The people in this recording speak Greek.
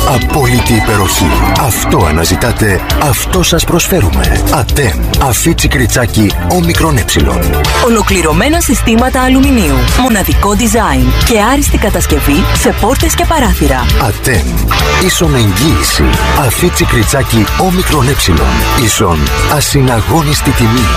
Απόλυτη υπεροχή. Αυτό αναζητάτε, αυτό σας προσφέρουμε. Ατέμ. Αφίτσι κριτσάκι όμικρον ε. Ολοκληρωμένα συστήματα αλουμινίου. Μοναδικό design και άριστη κατασκευή σε πόρτες και παράθυρα. Ατέμ. Ίσον εγγύηση. Αφίτσι κριτσάκι όμικρον ε. Ίσον ασυναγώνιστη τιμή.